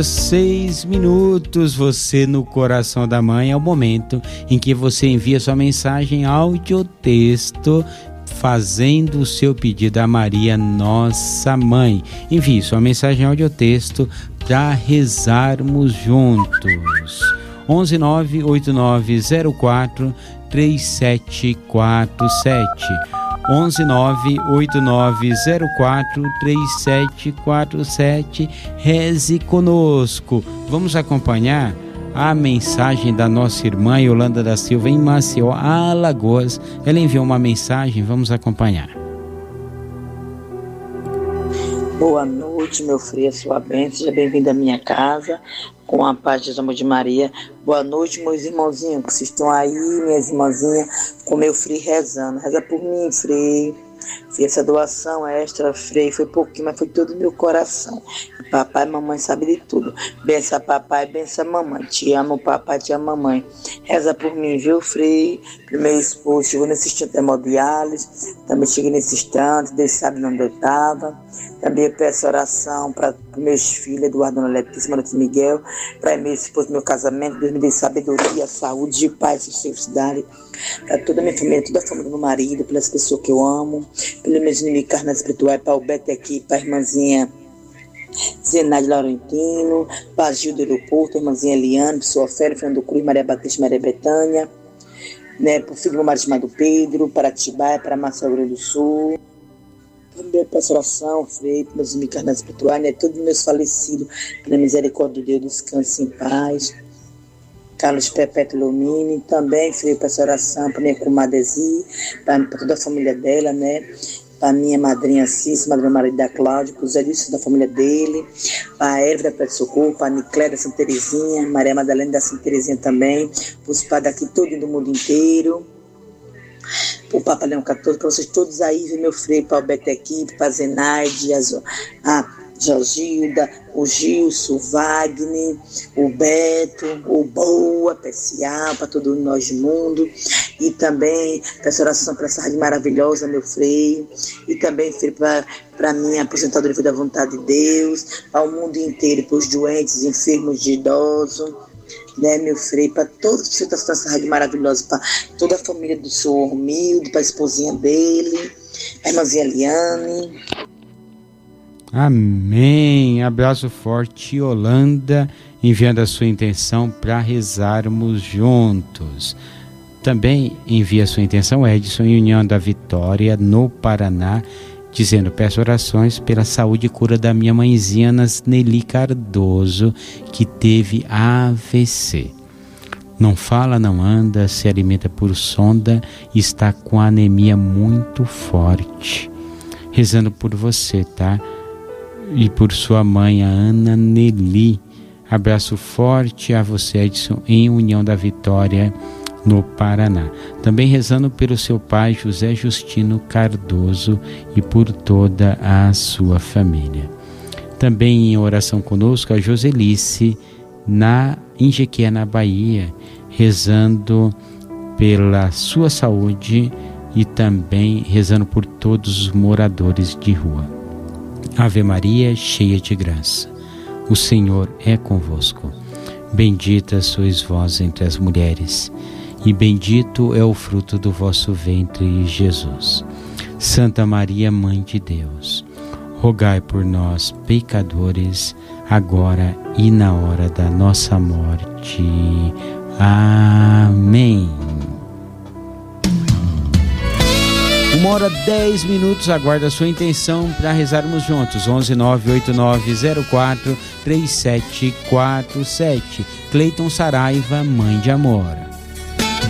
6 minutos, você no coração da mãe é o momento em que você envia sua mensagem áudio ou texto fazendo o seu pedido a Maria, nossa mãe. Envie sua mensagem áudio ou texto para rezarmos juntos. 11 98904 3747. 11 98904 3747. Reze conosco. Vamos acompanhar a mensagem da nossa irmã Yolanda da Silva em Maceió, Alagoas. Ela enviou uma mensagem, vamos acompanhar. Boa noite, meu filho, sua bênção, seja bem-vindo à minha casa, com a paz de amor de Maria. Boa noite, meus irmãozinhos, que vocês estão aí, minhas irmãzinhas, com meu filho rezando. Reza por mim, Frei. Fiz essa doação extra, Frei, foi pouquinho, mas foi todo o meu coração. Papai e mamãe sabem de tudo. Bença papai, bença mamãe. Te amo, papai, te amo, mamãe. Reza por mim, viu, Frei? Pro meu esposo, chegou nesse instante hemodiálise. Também cheguei nesse instante, Deus sabe onde eu estava. Também eu peço oração para meus filhos, Eduardo, Ana Letícia, Manoel Miguel, para meu esposo, meu casamento. Deus me dê sabedoria, saúde, paz e felicidade. Para toda a minha família, toda a família do meu marido, pelas pessoas que eu amo, pelos meus inimigos carnais espirituais, para o Beto aqui, para a irmãzinha Zenaide Laurentino, para Gildo Aeroporto, a irmãzinha Eliane, pessoa Félix, Fernando Cruz, Maria Batista, Maria Betânia, né, para o filho do meu marido chamado Pedro, para Atibaia, para Maceió do Sul. Também peço oração, Frei, para meus inimigos carnais espirituais, né, todos os meus falecidos, pela misericórdia de Deus, descanse em paz. Carlos Perpétuo Lumini, também Frei, peço oração para minha comadre Zi, para toda a família dela, né? Para minha madrinha Cícia, madrinha marido da Cláudia, para o Zé Lúcio da família dele, para a Érvida da Pé de Socorro, para a Nicléia da Santa Terezinha, Maria Madalena da Santa Terezinha também, para os pais daqui todo do mundo inteiro, para o Papa Leão 14, para vocês todos aí, meu Frei, para o Beto Equipe, para a Zenaide, a Jorgilda, o Gilson, o Wagner, o Beto, o Boa, especial para todo nós do mundo. E também peço oração para essa rádio maravilhosa, meu Frei. E também, Frei, para minha aposentadoria da vontade de Deus, ao mundo inteiro, para os doentes, enfermos, de idosos, né, meu Frei, para todos que estão nessa rádio maravilhosa, para toda a família do senhor humilde, para a esposinha dele, a irmãzinha Eliane. Amém. Abraço forte, Yolanda, enviando a sua intenção para rezarmos juntos. Também envia a sua intenção Edson, em União da Vitória, no Paraná, dizendo: peço orações pela saúde e cura da minha mãezinha Nelly Cardoso, que teve AVC. Não fala, não anda, se alimenta por sonda e está com anemia muito forte. Rezando por você, tá? E por sua mãe, a Ana Nelly. Abraço forte a você, Edson, em União da Vitória, no Paraná. Também rezando pelo seu pai, José Justino Cardoso, e por toda a sua família. Também em oração conosco, a Joselice, em Jequié, na Bahia, rezando pela sua saúde e também rezando por todos os moradores de rua. Ave Maria, cheia de graça, o Senhor é convosco. Bendita sois vós entre as mulheres, e bendito é o fruto do vosso ventre, Jesus. Santa Maria, Mãe de Deus, rogai por nós, pecadores, agora e na hora da nossa morte. Amém. 1h10, aguarda a sua intenção para rezarmos juntos. 11 98904 3747. Cleiton Saraiva, Mãe de Amor.